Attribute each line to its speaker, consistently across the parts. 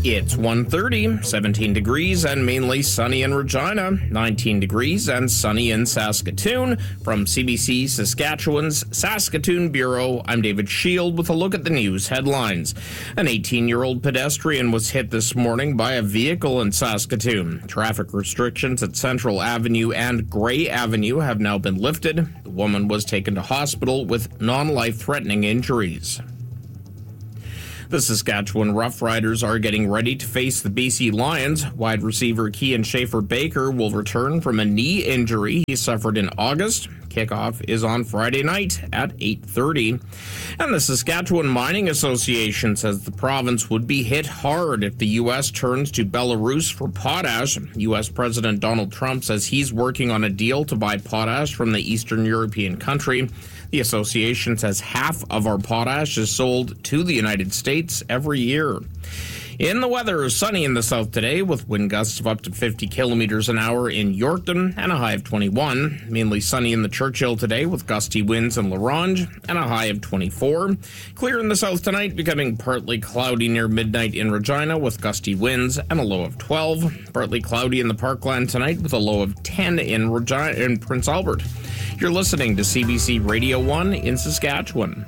Speaker 1: It's 1:30, 17 degrees and mainly sunny in Regina, 19 degrees and sunny in Saskatoon. From CBC Saskatchewan's Saskatoon Bureau, I'm David Shield with a look at the news headlines. An 18-year-old pedestrian was hit this morning by a vehicle in Saskatoon. Traffic restrictions at Central Avenue and Gray Avenue have now been lifted. The woman was taken to hospital with non-life-threatening injuries. The Saskatchewan Roughriders are getting ready to face the BC Lions. Wide receiver Kian Schaefer-Baker will return from a knee injury he suffered in August. Kickoff is on Friday night at 8:30. And the Saskatchewan Mining Association says the province would be hit hard if the U.S. turns to Belarus for potash. U.S. President Donald Trump says he's working on a deal to buy potash from the Eastern European country. The association says half of our potash is sold to the United States every year. In the weather, sunny in the south today with wind gusts of up to 50 kilometers an hour in Yorkton and a high of 21. Mainly sunny in the Churchill today with gusty winds in La Ronge and a high of 24. Clear in the south tonight, becoming partly cloudy near midnight in Regina with gusty winds and a low of 12. Partly cloudy in the Parkland tonight with a low of 10 in Regina and Prince Albert. You're listening to CBC Radio 1 in Saskatchewan.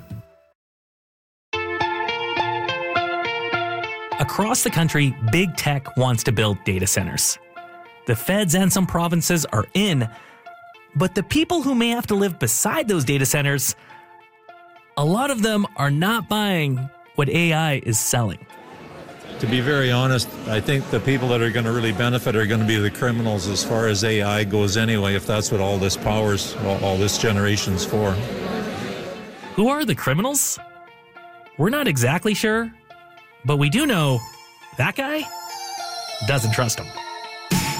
Speaker 2: Across the country, big tech wants to build data centers. The feds and some provinces are in, but the people who may have to live beside those data centers, a lot of them are not buying what AI is selling.
Speaker 3: To be very honest, I think the people that are going to really benefit are going to be the criminals as far as AI goes anyway, if that's what all this power's, all this generation's for.
Speaker 2: Who are the criminals? We're not exactly sure, but we do know that guy doesn't trust them.